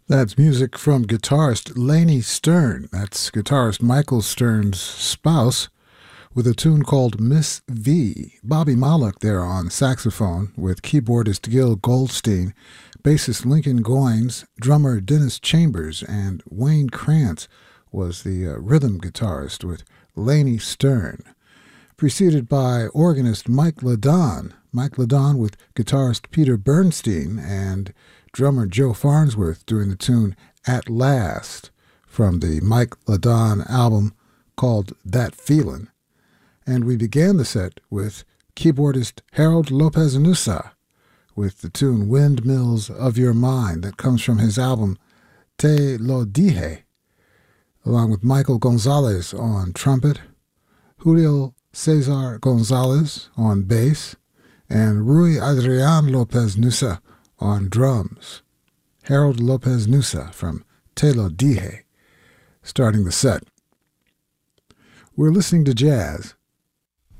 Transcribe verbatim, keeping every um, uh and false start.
That's music from guitarist Laney Stern. That's guitarist Michael Stern's spouse, with a tune called Miss V. Bobby Malik there on saxophone with keyboardist Gil Goldstein, bassist Lincoln Goines, drummer Dennis Chambers, and Wayne Krantz was the uh, rhythm guitarist with Laney Stern. Preceded by organist Mike Ladon, Mike Ladon with guitarist Peter Bernstein and drummer Joe Farnsworth doing the tune At Last from the Mike Ladon album called That Feelin'. And we began the set with keyboardist Harold Lopez Nussa with the tune Windmills of Your Mind that comes from his album Te Lo Dije, along with Michael Gonzalez on trumpet, Julio Cesar Gonzalez on bass, and Rui Adrian Lopez Nussa on drums. Harold Lopez Nussa from Te Lo Dije starting the set. We're listening to jazz,